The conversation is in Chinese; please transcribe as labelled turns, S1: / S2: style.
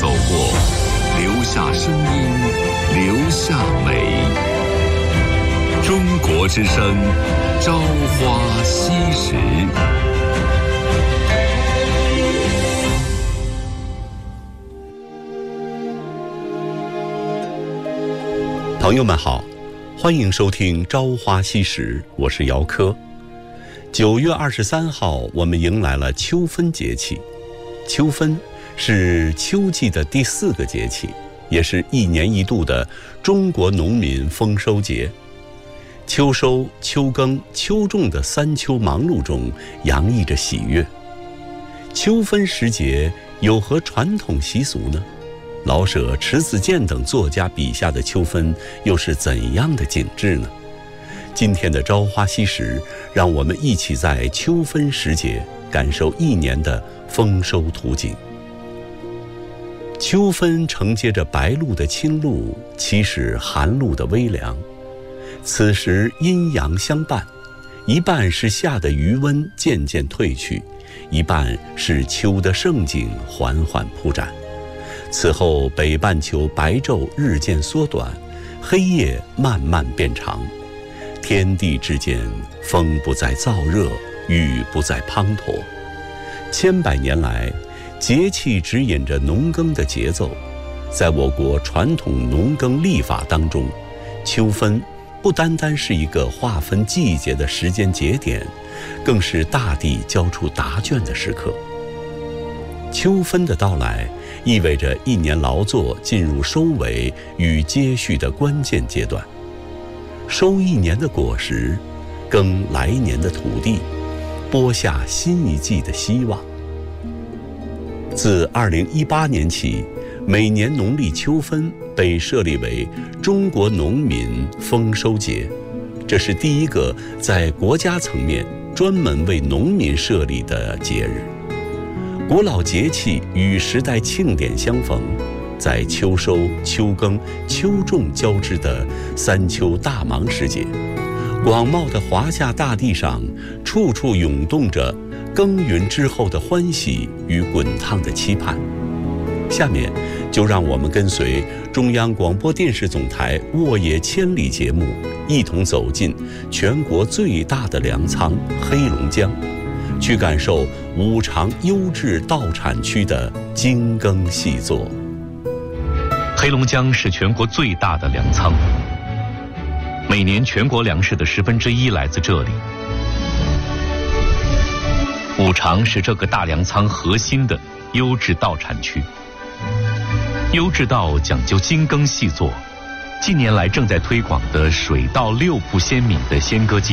S1: 走过，留下声音，留下美。中国之声，朝花夕拾。
S2: 朋友们好，欢迎收听《朝花夕拾》，我是姚科。9月23号，我们迎来了秋分节气。秋分是秋季的第4个节气，也是1年1度的中国农民丰收节。秋收、秋耕、秋种的3秋忙碌中，洋溢着喜悦。秋分时节有何传统习俗呢？老舍、迟子建等作家笔下的秋分又是怎样的景致呢？今天的朝花夕拾，让我们一起在秋分时节感受1年的丰收图景。秋分承接着白露的清露，启使寒露的微凉。此时阴阳相伴，一半是夏的余温渐渐退去，一半是秋的盛景缓缓铺展。此后北半球白昼日渐缩短，黑夜慢慢变长，天地之间风不再燥热，雨不再滂沱。千百年来，节气指引着农耕的节奏。在我国传统农耕历法当中，秋分不单单是一个划分季节的时间节点，更是大地交出答卷的时刻。秋分的到来，意味着1年劳作进入收尾与接续的关键阶段。收1年的果实，耕来年的土地，播下新一季的希望。自2018年起，每年农历秋分被设立为中国农民丰收节，这是第一个在国家层面专门为农民设立的节日。古老节气与时代庆典相逢，在秋收、秋耕、秋种交织的3秋大忙时节，广袤的华夏大地上，处处涌动着耕耘之后的欢喜与滚烫的期盼。下面就让我们跟随中央广播电视总台沃野千里节目，一同走进全国最大的粮仓黑龙江，去感受五常优质稻产区的精耕细作。
S3: 黑龙江是全国最大的粮仓，每年全国粮食的1/10来自这里。五常是这个大粮仓核心的优质稻产区。优质稻讲究精耕细作，近年来正在推广的水稻6步鲜米的先割技